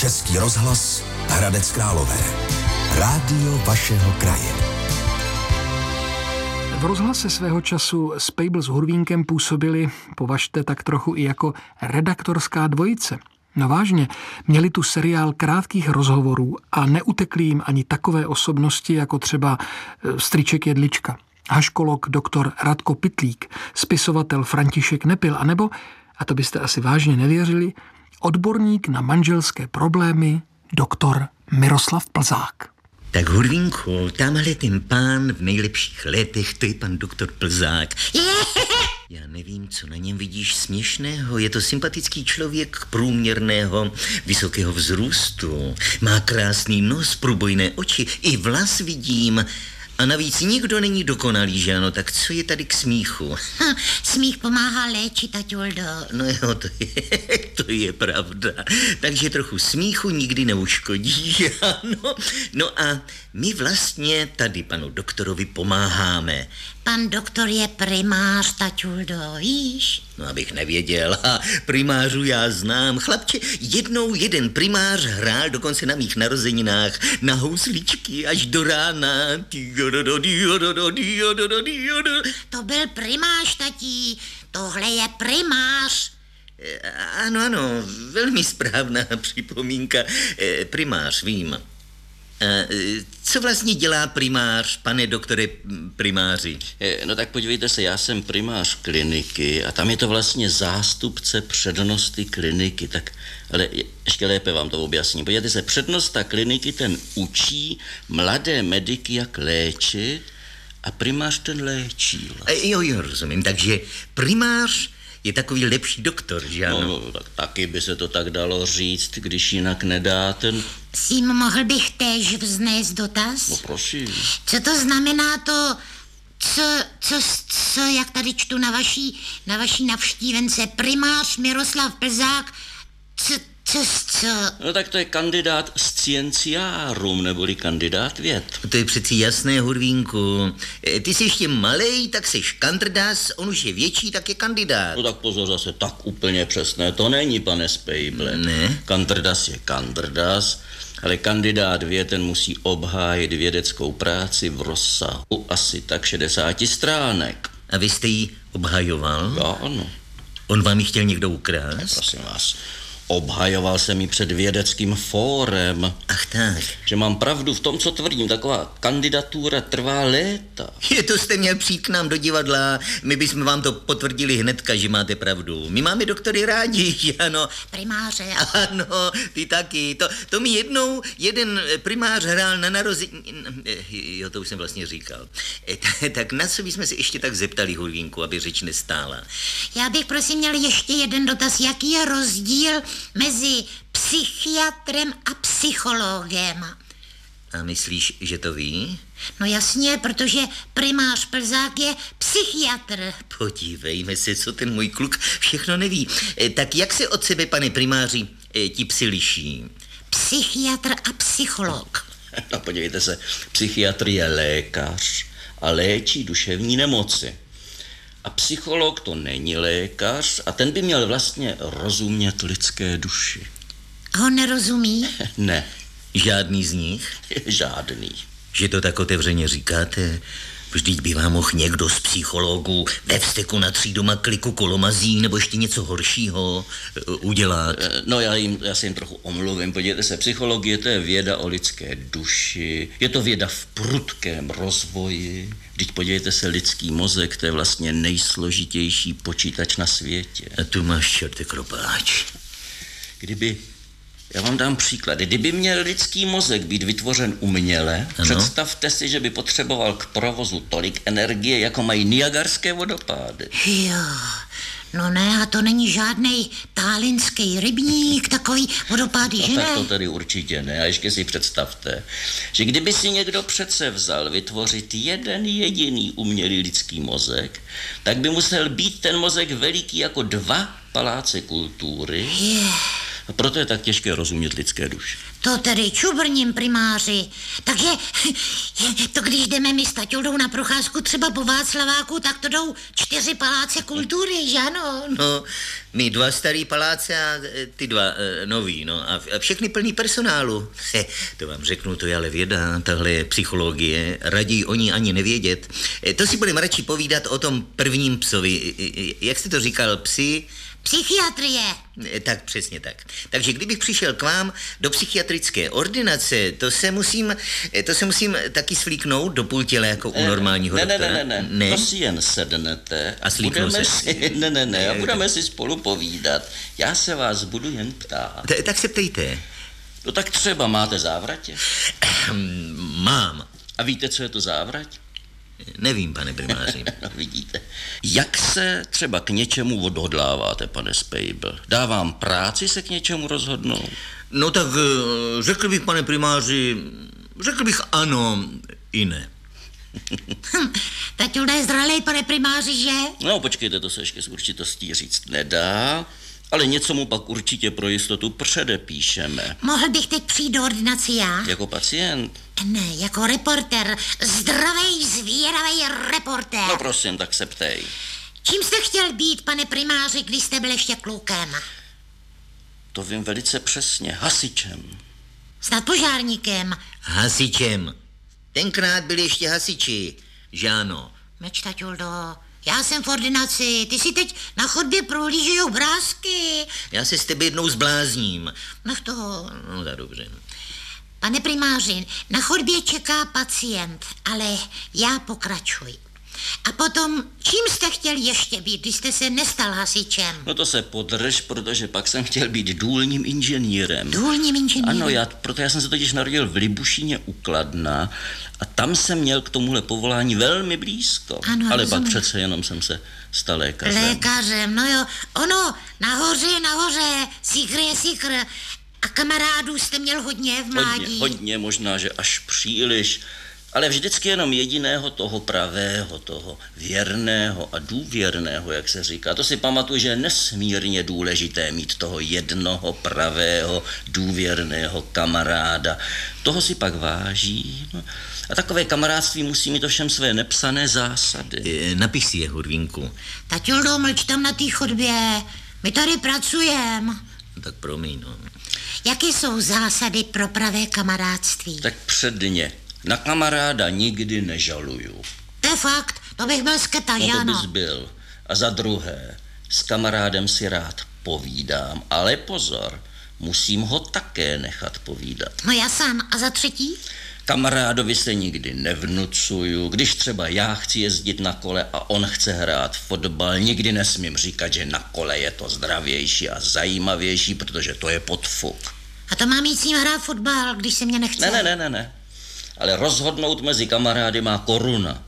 Český rozhlas Hradec Králové. Rádio vašeho kraje. V rozhlase svého času Spejbl s Hurvínkem působili, považte tak trochu i jako redaktorská dvojice. No vážně, měli tu seriál krátkých rozhovorů a neutekli jim ani takové osobnosti, jako třeba strýček Jedlička, haškolog doktor Radko Pytlík, spisovatel František Nepil, anebo, a to byste asi vážně nevěřili, odborník na manželské problémy doktor Miroslav Plzák. Tak Hurvínku, tamhle ten pán v nejlepších letech, to je pan doktor Plzák. Já nevím, co na něm vidíš směšného. Je to sympatický člověk průměrného, vysokého vzrůstu. Má krásný nos, průbojné oči, i vlas vidím. A navíc nikdo není dokonalý, že ano? Tak co je tady k smíchu? Smích pomáhá léčit, taťuldo. No jo, to je pravda. Takže trochu smíchu nikdy neuškodí, ano. No a my vlastně tady panu doktorovi pomáháme. Pan doktor je primář, taťuldo, víš? No, abych nevěděl. A primářů já znám. Chlapče, jednou jeden primář hrál dokonce na mých narozeninách na housličky až do rána. To byl primář, tatí. Tohle je primář. Ano, velmi správná připomínka. Primář, vím. Co vlastně dělá primář, pane doktore primáři? No tak podívejte se, já jsem primář kliniky a tam je to vlastně zástupce přednosty kliniky, tak, ale ještě lépe vám to objasním. Podívejte se, přednosta kliniky ten učí mladé mediky, jak léčit a primář ten léčí. Jo, rozumím, takže primář je takový lepší doktor, že ano? No, tak taky by se to tak dalo říct, když jinak nedá ten... Sím, mohl bych též vznést dotaz? No prosím. Co to znamená to, co jak tady čtu na vaší navštívence, primář Miroslav Plzák, co? No tak to je kandidát scienciarum, neboli kandidát věd. To je přeci jasné, Hurvínku. Ty jsi ještě malej, tak seš kandrdas, on už je větší, tak je kandidát. No tak pozor, zase tak úplně přesné to není, pane Spejble. Ne? Kandrdas je kandrdas, ale kandidát věd, ten musí obhájit vědeckou práci v rozsahu asi tak 60 stránek. A vy jste ji obhajoval? Já ano. On vám ji chtěl někdo ukrást? Prosím vás. Obhajoval jsem ji před vědeckým fórem. Ach tak. Že mám pravdu v tom, co tvrdím. Taková kandidatura trvá léta. To jste měl přijít k nám do divadla. My bychom vám to potvrdili hnedka, že máte pravdu. My máme doktory rádi, ano. Primáře. Ano, ty taky. To mi jednou jeden primář hrál na narození... Jo, to už jsem vlastně říkal. Tak na co bychom se ještě tak zeptali, Hurvínku, aby řeč nestála? Já bych prosím měl ještě jeden dotaz. Jaký je rozdíl mezi psychiatrem a psychologem? A myslíš, že to ví? No jasně, protože primář Plzák je psychiatr. Podívejme se, co ten můj kluk všechno neví. Tak jak se od sebe, pane primáři, ti psi liší? Psychiatr a psycholog. No podívejte se, psychiatr je lékař a léčí duševní nemoci. A psycholog to není lékař a ten by měl vlastně rozumět lidské duši. Ho nerozumí? Ne. Žádný z nich? Žádný. Že to tak otevřeně říkáte? Vždyť by vám mohl někdo z psychologů ve vzteku natřít doma kliku kolomazí nebo ještě něco horšího udělat. No já se jim trochu omluvím. Podívejte se, psychologie to je věda o lidské duši. Je to věda v prudkém rozvoji. Vždyť podívejte se, lidský mozek, to je vlastně nejsložitější počítač na světě. A tu máš čerte kropáč. Já vám dám příklad. Kdyby měl lidský mozek být vytvořen uměle, ano? Představte si, že by potřeboval k provozu tolik energie, jako mají Niagarské vodopády. Jo, no ne, a to není žádnej tálinský rybník, takový vodopády, no, že tak ne? to tady určitě ne. A ještě si představte, že kdyby si někdo přece vzal vytvořit jeden jediný umělý lidský mozek, tak by musel být ten mozek veliký jako 2 paláce kultury. A proto je tak těžké rozumět lidské duši. To tedy čubrním, primáři. Takže to když jdeme my s Taťoldou na procházku třeba po Václaváku, tak to jdou 4 paláce kultury, že ano? No, my 2 starý paláce a ty 2 nový, no a všechny plný personálu. To vám řeknu, to je ale věda, tahle je psychologie, raději o ní ani nevědět. To si budeme radši povídat o tom prvním psovi. Jak jste to říkal, psi? Psychiatrie. Tak přesně tak. Takže kdybych přišel k vám do psychiatrické ordinace, to se musím taky svlíknout do půl těla jako u normálního doktora. Ne. To si jen sednete a slíknu se. A budeme si spolu povídat. Já se vás budu jen ptát. Tak se ptejte. No tak třeba máte závratě? Mám. A víte, co je to závrať? Nevím, pane primáři. No, vidíte. Jak se třeba k něčemu odhodláváte, pane Spejbl? Dávám práci se k něčemu rozhodnout? No tak řekl bych, pane primáři, ano i ne. Taťulda je zralej, pane primáři, že? No, počkejte, to se ještě s určitostí říct nedá, ale něco mu pak určitě pro jistotu předepíšeme. Mohl bych teď přijít do ordinace já? Jako pacient? Ne, jako reportér. Zdravej, zvědavej reportér. No prosím, tak se ptej. Čím jste chtěl být, pane primáři, když jste byl ještě klukem? To vím velice přesně. Hasičem. Snad požárníkem. Hasičem. Tenkrát byli ještě hasiči, že ano. Meč, Taťuldo, já jsem v ordinaci, ty si teď na chodbě prohlížejou brázky. Já se s tebe jednou zblázním. Nech toho. No tak dobře. Pane primáři, na chodbě čeká pacient, ale já pokračuji. A potom, čím jste chtěl ještě být, když jste se nestal hasičem? No to se podrž, protože pak jsem chtěl být důlním inženýrem. Důlním inženýrem? Ano, proto já jsem se totiž narodil v Libušíně u Kladna a tam jsem měl k tomuhle povolání velmi blízko. Ano, ale rozumím. pak přece jenom jsem se stal lékařem. Lékařem, no jo. Ono, nahoře, síkr. A kamarádů jste měl hodně v mládí? Hodně, možná, že až příliš. Ale vždycky jenom jediného toho pravého, toho věrného a důvěrného, jak se říká. To si pamatuju, že je nesmírně důležité mít toho jednoho pravého, důvěrného kamaráda. Toho si pak váží. No. A takové kamarádství musí mít ovšem své nepsané zásady. Napiš si je, Hurvínku. Taťuldo, mlč tam na té chodbě. My tady pracujeme. Tak promiň, no. Jaké jsou zásady pro pravé kamarádství? Tak předně. Na kamaráda nikdy nežaluju. To je fakt, to bych byl sketa, že No to ano? bys byl. A za druhé, s kamarádem si rád povídám, ale pozor, musím ho také nechat povídat. No jasán, a za třetí? Kamarádovi se nikdy nevnucuju, když třeba já chci jezdit na kole a on chce hrát fotbal, nikdy nesmím říkat, že na kole je to zdravější a zajímavější, protože to je podfuk. A to mám jít s ním hrát fotbal, když se mě nechce? Ne. Ale rozhodnout mezi kamarády má koruna.